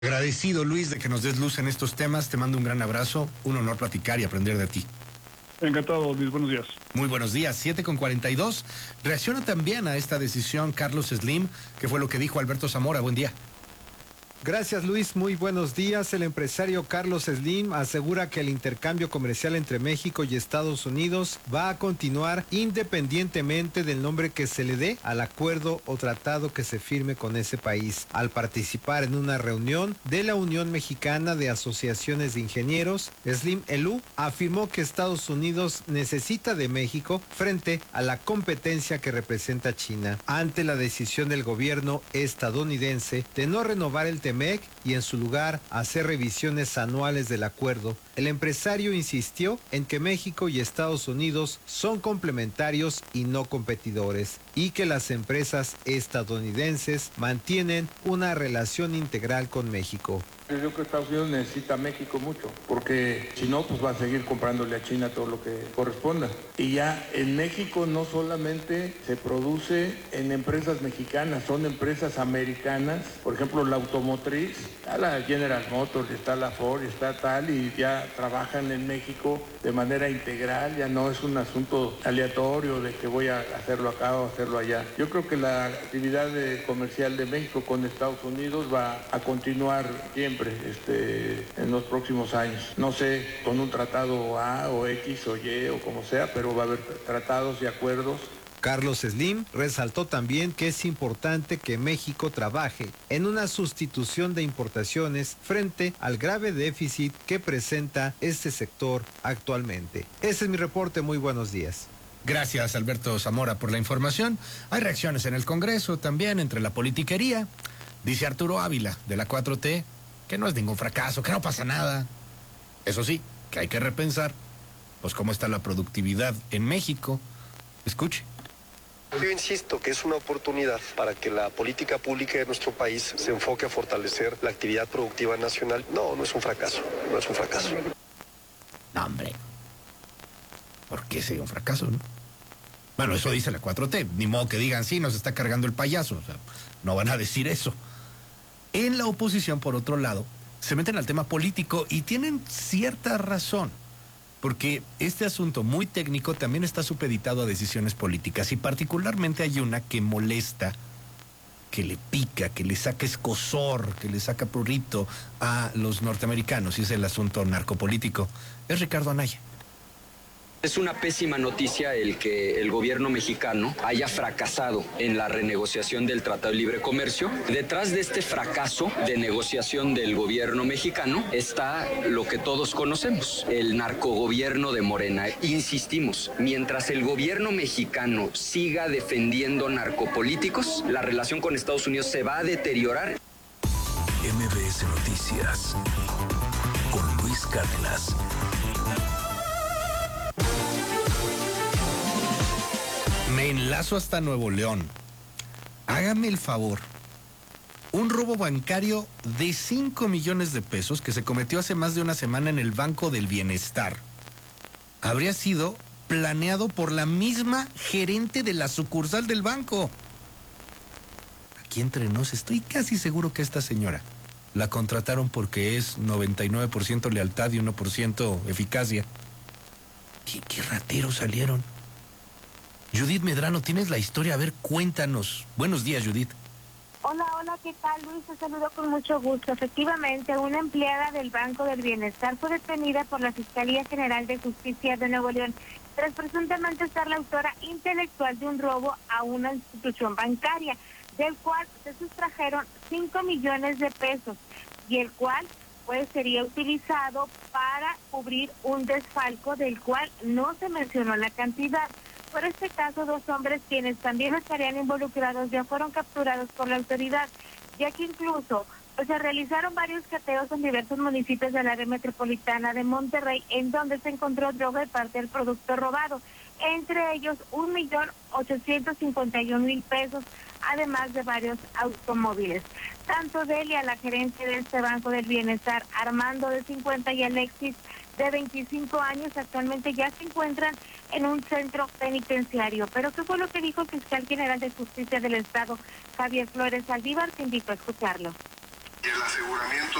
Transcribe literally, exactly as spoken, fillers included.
Agradecido, Luis, de que nos des luz en estos temas. Te mando un gran abrazo. Un honor platicar y aprender de ti. Encantado, Luis. Buenos días. Muy buenos días. siete con cuarenta y dos. Reacciona también a esta decisión Carlos Slim, que fue lo que dijo Alberto Zamora. Buen día. Gracias, Luis. Muy buenos días. El empresario Carlos Slim asegura que el intercambio comercial entre México y Estados Unidos va a continuar independientemente del nombre que se le dé al acuerdo o tratado que se firme con ese país. Al participar en una reunión de la Unión Mexicana de Asociaciones de Ingenieros, Slim Elú afirmó que Estados Unidos necesita de México frente a la competencia que representa China. Ante la decisión del gobierno estadounidense de no renovar el T M E C y en su lugar hacer revisiones anuales del acuerdo, el empresario insistió en que México y Estados Unidos son complementarios y no competidores, y que las empresas estadounidenses mantienen una relación integral con México. Yo creo que Estados Unidos necesita a México mucho, porque si no, pues va a seguir comprándole a China todo lo que corresponda. Y ya en México no solamente se produce en empresas mexicanas, son empresas americanas, por ejemplo la automotriz, está la General Motors, está la Ford, está tal, y ya trabajan en México de manera integral, ya no es un asunto aleatorio de que voy a hacerlo acá o hacerlo allá. Yo creo que la actividad de, comercial de México con Estados Unidos va a continuar siempre. Este, en los próximos años. No sé, con un tratado A o X o Y o como sea, pero va a haber tratados y acuerdos. Carlos Slim resaltó también que es importante que México trabaje en una sustitución de importaciones frente al grave déficit que presenta este sector actualmente. Ese es mi reporte, muy buenos días. Gracias, Alberto Zamora, por la información. Hay reacciones en el Congreso también entre la politiquería. Dice Arturo Ávila, de la cuatro T, que no es ningún fracaso, que no pasa nada. Eso sí, que hay que repensar, pues cómo está la productividad en México. Escuche. Yo insisto que es una oportunidad para que la política pública de nuestro país se enfoque a fortalecer la actividad productiva nacional. No, no es un fracaso, no es un fracaso. No, hombre. ¿Por qué sería un fracaso, no? Bueno, eso dice la cuatro T. Ni modo que digan, sí, nos está cargando el payaso. O sea, no van a decir eso. En la oposición, por otro lado, se meten al tema político y tienen cierta razón, porque este asunto muy técnico también está supeditado a decisiones políticas y particularmente hay una que molesta, que le pica, que le saca escozor, que le saca prurito a los norteamericanos, y es el asunto narcopolítico. Es Ricardo Anaya. Es una pésima noticia el que el gobierno mexicano haya fracasado en la renegociación del Tratado de Libre Comercio. Detrás de este fracaso de negociación del gobierno mexicano está lo que todos conocemos, el narcogobierno de Morena. Insistimos, mientras el gobierno mexicano siga defendiendo narcopolíticos, la relación con Estados Unidos se va a deteriorar. M B S Noticias con Luis Cárdenas. Me enlazo hasta Nuevo León. Hágame el favor. Un robo bancario de cinco millones de pesos que se cometió hace más de una semana en el Banco del Bienestar habría sido planeado por la misma gerente de la sucursal del banco. Aquí entre nos, estoy casi seguro que esta señora la contrataron porque es noventa y nueve por ciento lealtad y uno por ciento eficacia. ¿Qué, qué rateros salieron? Judith Medrano, tienes la historia. A ver, cuéntanos. Buenos días, Judith. Hola, hola, ¿qué tal, Luis? Te saludo con mucho gusto. Efectivamente, una empleada del Banco del Bienestar fue detenida por la Fiscalía General de Justicia de Nuevo León tras presuntamente ser la autora intelectual de un robo a una institución bancaria, del cual se sustrajeron cinco millones de pesos y el cual pues sería utilizado para cubrir un desfalco del cual no se mencionó la cantidad. Por este caso, dos hombres quienes también estarían involucrados ya fueron capturados por la autoridad, ya que incluso pues, se realizaron varios cateos en diversos municipios del área metropolitana de Monterrey, en donde se encontró droga y parte del producto robado, entre ellos un millón ochocientos cincuenta y un mil pesos, además de varios automóviles. Tanto Delia, la gerente de este Banco del Bienestar, Armando de cincuenta y Alexis de veinticinco años, actualmente ya se encuentran en un centro penitenciario. Pero ¿qué fue lo que dijo el fiscal general de Justicia del Estado, Javier Flores Saldívar? Te invito a escucharlo. y el aseguramiento